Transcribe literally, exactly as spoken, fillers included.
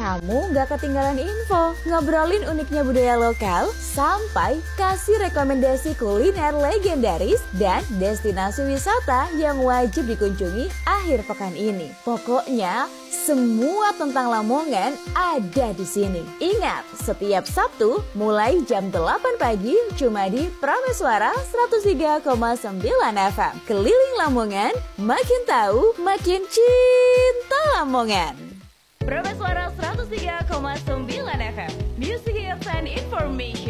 kamu gak ketinggalan info, ngobrolin uniknya budaya lokal, sampai kasih rekomendasi kuliner legendaris dan destinasi wisata yang wajib dikunjungi akhir pekan ini. Pokoknya semua tentang Lamongan ada di sini. Ingat, setiap Sabtu mulai jam delapan pagi cuma di Prameswara seratus tiga koma sembilan F M. Keliling Lamongan, makin tahu, makin cinta Lamongan. Prameswara seratus tiga koma sembilan F M. Music Hits and Information.